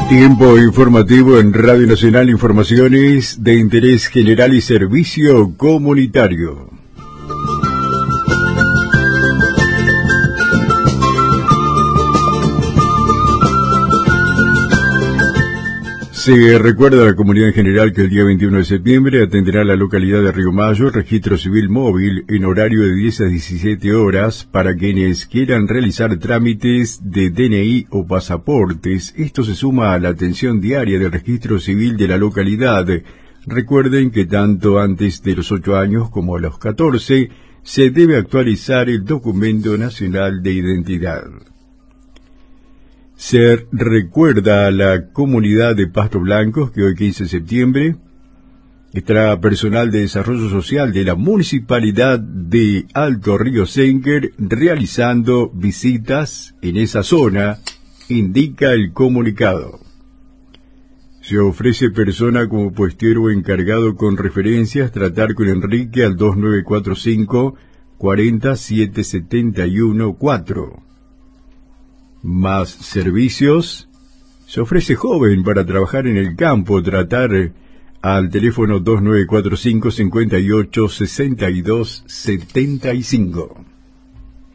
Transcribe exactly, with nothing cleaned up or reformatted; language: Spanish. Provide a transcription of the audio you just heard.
Tiempo informativo en Radio Nacional, informaciones de interés general y servicio comunitario. Se recuerda a la comunidad en general que el día veintiuno de septiembre atenderá la localidad de Río Mayo registro civil móvil en horario de diez a diecisiete horas para quienes quieran realizar trámites de D N I o pasaportes. Esto se suma a la atención diaria del registro civil de la localidad. Recuerden que tanto antes de los ocho años como a los catorce se debe actualizar el documento nacional de identidad. Se recuerda a la comunidad de Pasto Blancos que hoy quince de septiembre estará personal de desarrollo social de la municipalidad de Alto Río Senker realizando visitas en esa zona, indica el comunicado. Se ofrece persona como puestero encargado con referencias tratar con Enrique al dos nueve cuatro cinco, cuatro cero, siete siete uno, cuatro. Más servicios. Se ofrece joven para trabajar en el campo, tratar al teléfono dos nueve cuatro cinco, cinco ocho, seis dos siete cinco.